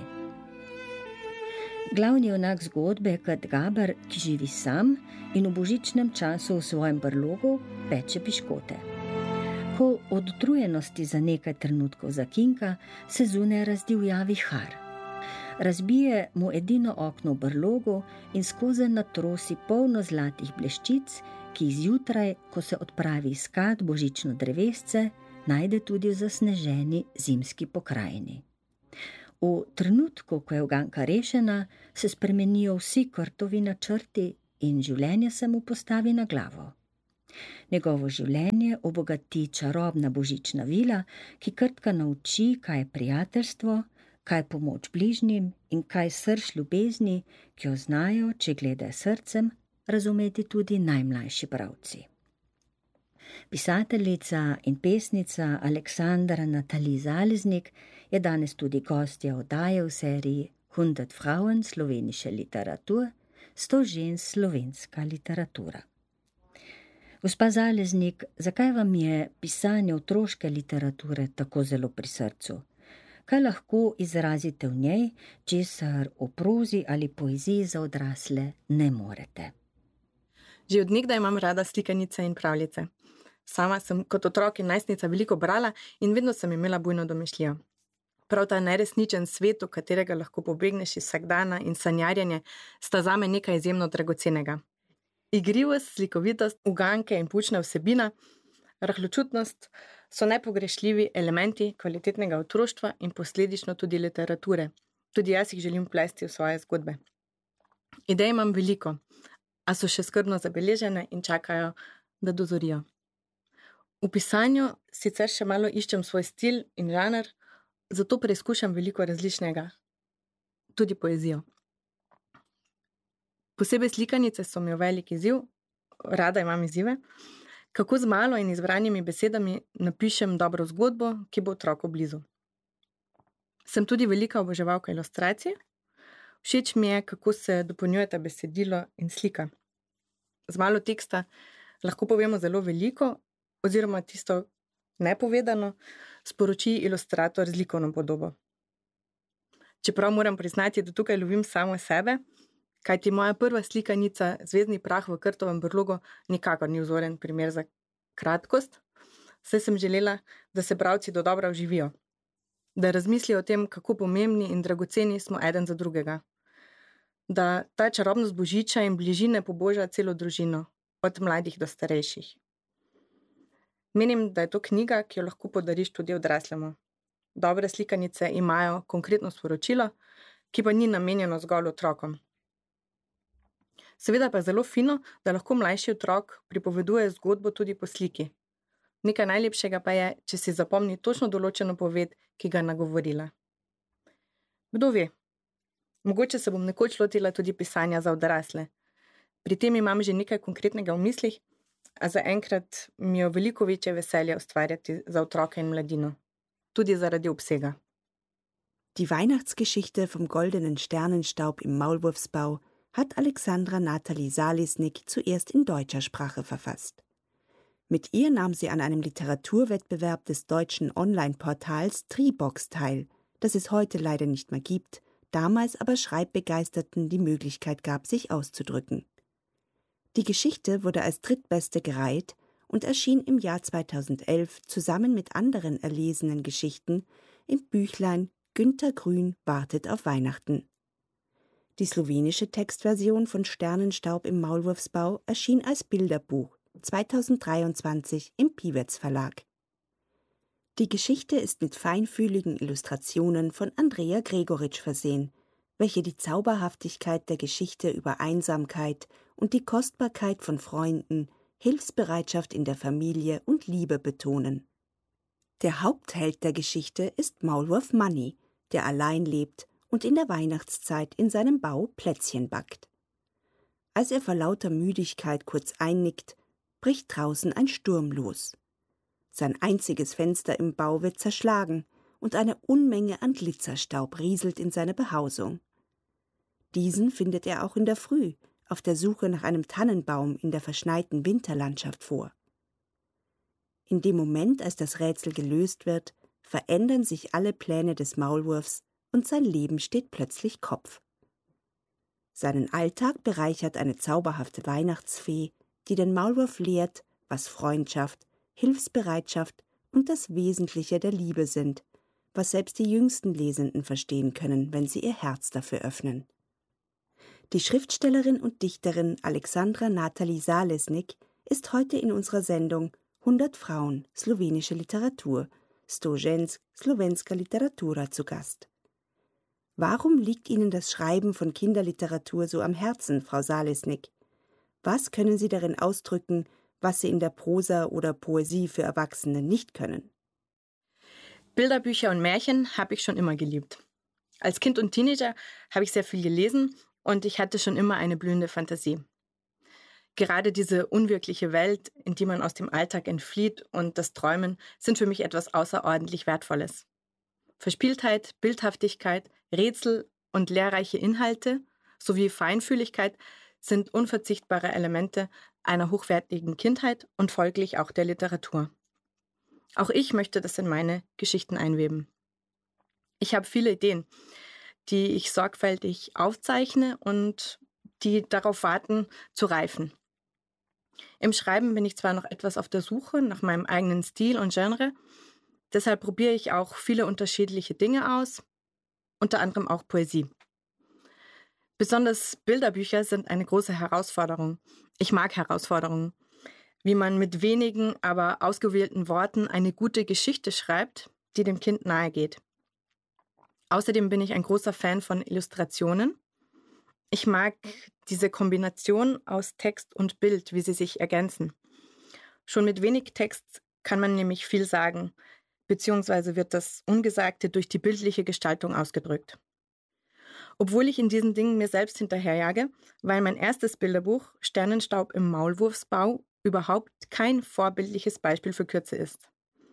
Glavni junak zgodbe je Kat Gaber, ki živi sam in v božičnem času v svojem brlogu peče piškote. Ko od utrujenosti za nekaj trenutkov zakinka, se zunaj razdivja vihar. Razbije mu edino okno v brlogu in skozi natrosi polno zlatih bleščic, ki zjutraj, ko se odpravi iskat božično drevesce, najde tudi v zasneženi zimski pokrajini. V trenutku, ko je uganka rešena, se spremenijo vsi Krtovi načrti in življenje se mu postavi na glavo. Njegovo življenje obogati čarobna božična vila, ki Krtka nauči, kaj je prijateljstvo, kaj je pomoč bližnjim in kaj srž ljubezni, ki jo znajo, če gledajo srcem, razumeti tudi najmlajši bralci. Pisateljica in pesnica Aleksandra Nathalie Zalesnik je danes tudi gostja oddaje v seriji hundert Frauen slovenische Literatur, sto žensk slovenska literatura. Gospa Zalesnik, zakaj vam je pisanje otroške literature tako zelo pri srcu? Kaj lahko izrazite v njej, česar v prozi ali poeziji za odrasle ne morete? Že od nekdaj imam rada slikanice in pravljice. Sama sem kot otrok in najstnica veliko brala in vedno sem imela bujno domišljijo. Prav ta neresničen svet, v katerega lahko pobegneš iz vsakdana in sanjarjenje, sta zame nekaj izjemno dragocenega. Igrivost, slikovitost, uganke in poučna vsebina, rahločutnost so nepogrešljivi elementi kvalitetnega otroštva in posledično tudi literature. Tudi jaz jih želim plesti v svoje zgodbe. Idej imam veliko, a so še skrbno zabeležene in čakajo, da dozorijo. V pisanju sicer še malo iščem svoj stil in žanr, zato preizkušam veliko različnega, tudi poezijo. Posebej slikanice so mi velik izziv, rada imam izzive, kako z malo in izbranimi besedami napišem dobro zgodbo, ki bo otroku blizu. Sem tudi velika oboževalka ilustracije, všeč mi je, kako se dopolnjujeta besedilo in slika. Z malo teksta lahko povemo zelo veliko, oziroma tisto nepovedano sporoči ilustrator z likovno podobo. Čeprav moram priznati, da tukaj lovim samo sebe, kajti moja prva slikanica Zvezdni prah v Krtovem brlogu nikakor ni vzoren primer za kratkost, saj sem želela, da se bralci dodobra vživijo, da razmislijo o tem, kako pomembni in dragoceni smo eden za drugega, da ta čarobnost božiča in bližine poboža celo družino, od mladih do starejših. Menim, da je to knjiga, ki jo lahko podariš tudi odraslemu. Dobre slikanice imajo konkretno sporočilo, ki pa ni namenjeno zgolj otrokom. Seveda pa je zelo fino, da lahko mlajši otrok pripoveduje zgodbo tudi po sliki. Nekaj najlepšega pa je, če si zapomni točno določeno poved, ki ga je nagovorila. Kdo ve? Mogoče se bom nekoč lotila tudi pisanja za odrasle. Pri tem imam že nekaj konkretnega v mislih, a zaenkrat mi je veliko večje veselje ustvarjati za otroke in mladino. Tudi zaradi obsega. Die Weihnachtsgeschichte vom goldenen Sternenstaub im Maulwurfsbau hat Alexandra Nathalie Salesnik zuerst in deutscher Sprache verfasst. Mit ihr nahm sie an einem Literaturwettbewerb des deutschen Online-Portals Tribox teil, das es heute leider nicht mehr gibt, damals aber Schreibbegeisterten die Möglichkeit gab, sich auszudrücken. Die Geschichte wurde als drittbeste gereiht und erschien im Jahr zweitausendelf zusammen mit anderen erlesenen Geschichten im Büchlein Günter Grün wartet auf Weihnachten. Die slowenische Textversion von Sternenstaub im Maulwurfsbau erschien als Bilderbuch zweitausenddreiundzwanzig im Piwetz Verlag. Die Geschichte ist mit feinfühligen Illustrationen von Andrea Gregoritsch versehen, welche die Zauberhaftigkeit der Geschichte über Einsamkeit und die Kostbarkeit von Freunden, Hilfsbereitschaft in der Familie und Liebe betonen. Der Hauptheld der Geschichte ist Maulwurf Manni, der allein lebt und in der Weihnachtszeit in seinem Bau Plätzchen backt. Als er vor lauter Müdigkeit kurz einnickt, bricht draußen ein Sturm los. Sein einziges Fenster im Bau wird zerschlagen und eine Unmenge an Glitzerstaub rieselt in seine Behausung. Diesen findet er auch in der Früh auf der Suche nach einem Tannenbaum in der verschneiten Winterlandschaft vor. In dem Moment, als das Rätsel gelöst wird, verändern sich alle Pläne des Maulwurfs und sein Leben steht plötzlich Kopf. Seinen Alltag bereichert eine zauberhafte Weihnachtsfee, die den Maulwurf lehrt, was Freundschaft, Hilfsbereitschaft und das Wesentliche der Liebe sind, was selbst die jüngsten Lesenden verstehen können, wenn sie ihr Herz dafür öffnen. Die Schriftstellerin und Dichterin Alexandra Nathalie Salesnik ist heute in unserer Sendung hundert Frauen, slowenische Literatur, sto žensk, slovenska literatura zu Gast. Warum liegt Ihnen das Schreiben von Kinderliteratur so am Herzen, Frau Salesnik? Was können Sie darin ausdrücken, was Sie in der Prosa oder Poesie für Erwachsene nicht können? Bilderbücher und Märchen habe ich schon immer geliebt. Als Kind und Teenager habe ich sehr viel gelesen und ich hatte schon immer eine blühende Fantasie. Gerade diese unwirkliche Welt, in die man aus dem Alltag entflieht, und das Träumen sind für mich etwas außerordentlich Wertvolles. Verspieltheit, Bildhaftigkeit, Rätsel und lehrreiche Inhalte sowie Feinfühligkeit sind unverzichtbare Elemente einer hochwertigen Kindheit und folglich auch der Literatur. Auch ich möchte das in meine Geschichten einweben. Ich habe viele Ideen, die ich sorgfältig aufzeichne und die darauf warten, zu reifen. Im Schreiben bin ich zwar noch etwas auf der Suche nach meinem eigenen Stil und Genre, deshalb probiere ich auch viele unterschiedliche Dinge aus, unter anderem auch Poesie. Besonders Bilderbücher sind eine große Herausforderung. Ich mag Herausforderungen. Wie man mit wenigen, aber ausgewählten Worten eine gute Geschichte schreibt, die dem Kind nahe geht. Außerdem bin ich ein großer Fan von Illustrationen. Ich mag diese Kombination aus Text und Bild, wie sie sich ergänzen. Schon mit wenig Text kann man nämlich viel sagen, beziehungsweise wird das Ungesagte durch die bildliche Gestaltung ausgedrückt. Obwohl ich in diesen Dingen mir selbst hinterherjage, weil mein erstes Bilderbuch Sternenstaub im Maulwurfsbau überhaupt kein vorbildliches Beispiel für Kürze ist.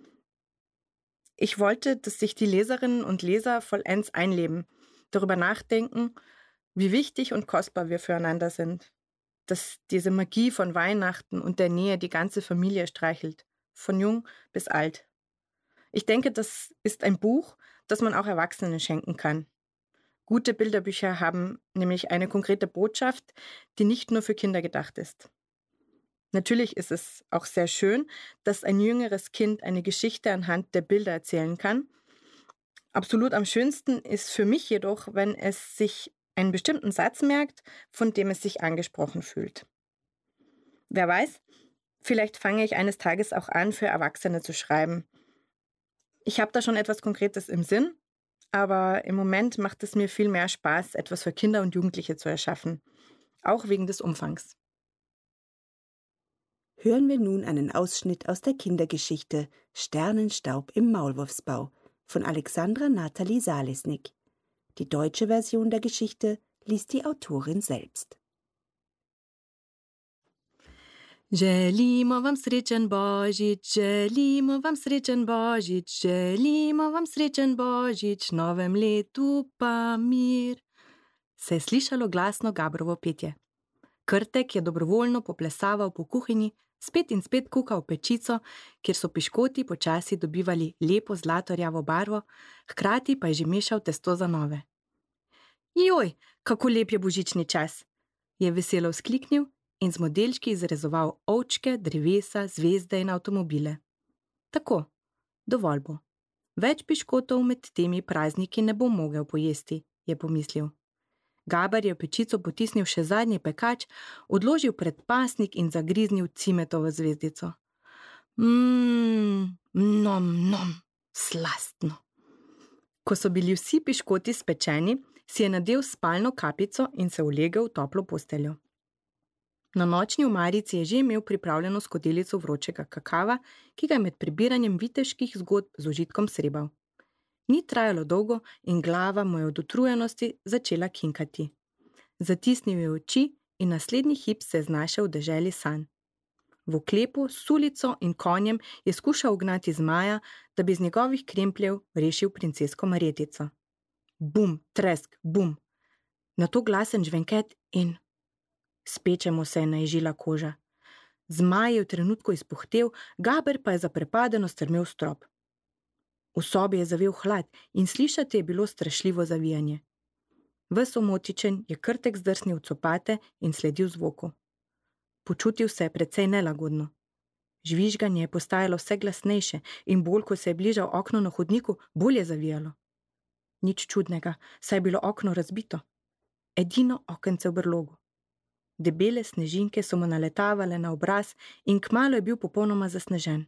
Ich wollte, dass sich die Leserinnen und Leser vollends einleben, darüber nachdenken, wie wichtig und kostbar wir füreinander sind, dass diese Magie von Weihnachten und der Nähe die ganze Familie streichelt, von jung bis alt. Ich denke, das ist ein Buch, das man auch Erwachsenen schenken kann. Gute Bilderbücher haben nämlich eine konkrete Botschaft, die nicht nur für Kinder gedacht ist. Natürlich ist es auch sehr schön, dass ein jüngeres Kind eine Geschichte anhand der Bilder erzählen kann. Absolut am schönsten ist für mich jedoch, wenn es sich einen bestimmten Satz merkt, von dem es sich angesprochen fühlt. Wer weiß, vielleicht fange ich eines Tages auch an, für Erwachsene zu schreiben. Ich habe da schon etwas Konkretes im Sinn, aber im Moment macht es mir viel mehr Spaß, etwas für Kinder und Jugendliche zu erschaffen, auch wegen des Umfangs. Hören wir nun einen Ausschnitt aus der Kindergeschichte Sternenstaub im Maulwurfsbau von Alexandra Nathalie Salesnik. Die deutsche Version der Geschichte liest die Autorin selbst. Želimo vam srečen Božič, želimo vam srečen Božič, želimo vam srečen Božič, novem letu pa mir. Se je slišalo glasno Gabrovo petje. Krtek je dobrovoljno poplesaval po kuhinji, spet in spet kukal pečico, kjer so piškoti počasi dobivali lepo zlatorjavo barvo, hkrati pa je že mešal testo za nove. Joj, kako lep je božični čas, je veselo vzkliknil in z modelčki izrezoval ovčke, drevesa, zvezde in avtomobile. Tako, dovolj bo. Več piškotov med temi prazniki ne bo mogel pojesti, je pomislil. Gaber je v pečico potisnil še zadnji pekač, odložil predpasnik in zagriznil cimetovo zvezdico. Mmm, nom, nom, slastno. Ko so bili vsi piškoti spečeni, si je nadel spalno kapico in se ulegel v toplo posteljo. Na nočni omarici je že imel pripravljeno skodelico vročega kakava, ki ga je med prebiranjem viteških zgodb z užitkom srebal. Ni trajalo dolgo in glava mu je od utrujenosti začela kinkati. Zatisnil je oči in naslednji hip se je znašel v deželi sanj. V oklepu s sulico in konjem je skušal ugnati zmaja, da bi z njegovih krempljev rešil princesko Marjetico. Bum, tresk, bum. Nato glasen žvenket in spečemo se je naježila koža. Zmaj je v trenutku izpuhtel, Gaber pa je zaprepadeno strmel v strop. V sobi je zavel hlad in slišati je bilo strašljivo zavijanje. Ves omotičen je Krtek zdrsnil copate in sledil zvoku. Počutil se je precej nelagodno. Žvižganje je postajalo vse glasnejše in bolj, ko se je bližal okno na hodniku, bolj je zavijalo. Nič čudnega, saj je bilo okno razbito. Edino okence v brlogu. Debele snežinke so mu naletavale na obraz in kmalu je bil popolnoma zasnežen.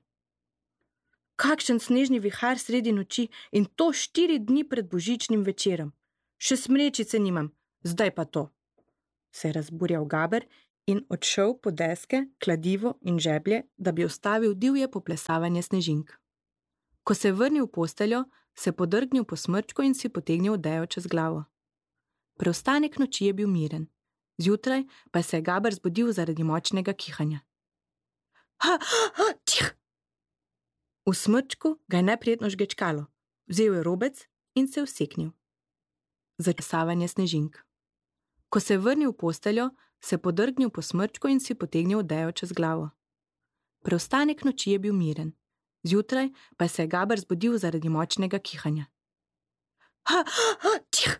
Kakšen snežni vihar sredi noči in to štiri dni pred božičnim večerom. Še smrečice nimam, zdaj pa to. Se je razburjal Gaber in odšel po deske, kladivo in žeblje, da bi ustavil divje poplesavanje snežink. Ko se je vrnil v posteljo, se je podrgnil po smrčku in si potegnil odejo čez glavo. Preostanek noči je bil miren. Zjutraj pa se je Gaber zbudil zaradi močnega kihanja. Ha, ha, tih! V smrčku ga je neprijetno žgečkalo. Vzel je robec in se useknil. Zaplesavanje snežink. Ko se je vrnil v posteljo, se je podrgnil po smrčku in si potegnil odejo čez glavo. Preostanek noči je bil miren. Zjutraj pa se je Gaber zbudil zaradi močnega kihanja. Ha, ha, tih!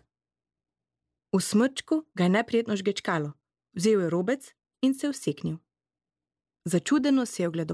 V smrčku ga je neprijetno žgečkalo. Vzel je robec in se useknil. Začudeno si je ogledoval